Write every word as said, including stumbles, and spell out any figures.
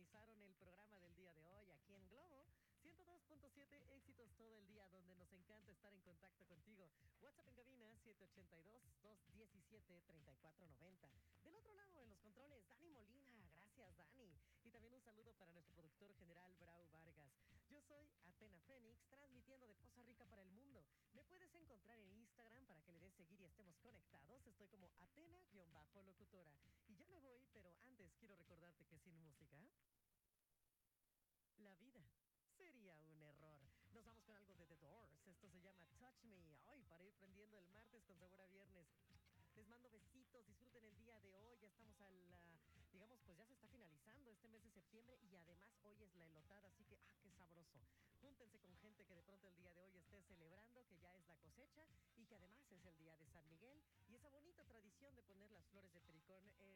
sintonizaron el programa del día de hoy aquí en Globo ciento dos punto siete, éxitos todo el día, donde nos encanta estar en contacto contigo. WhatsApp en cabina siete ocho dos, dos uno siete, tres cuatro nueve cero. Del otro lado en los controles, Dani Molina. Gracias, Dani. Y también un saludo para nuestro productor general, Brau Vargas. Yo soy Atena Fénix, transmitiendo de Poza Rica para el mundo. Me puedes encontrar en Instagram para que le des seguir y estemos conectados. Estoy como Atena-locutora. Y ya me voy, pero antes quiero recordarte que sin música, la vida sería un error. Nos vamos con algo de The Doors. Esto se llama Touch Me. Ay, para ir prendiendo el martes con sabor a viernes. Les mando besitos, disfruten el día de hoy. Ya estamos a la, digamos, pues ya se está finalizando este mes de septiembre y además hoy es la elotada, así que, ah, qué sabroso. Júntense con gente que de pronto el día de hoy esté celebrando que ya es la cosecha y que además es el día de San Miguel y esa bonita tradición de poner las flores de pericón en